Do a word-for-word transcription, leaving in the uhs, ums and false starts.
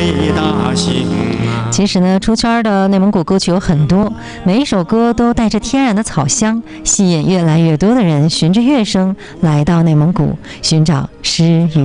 为大行啊。 其实呢，出圈的内蒙古歌曲有很多，每一首歌都带着天然的草香，吸引越来越多的人循着乐声来到内蒙古，寻找诗与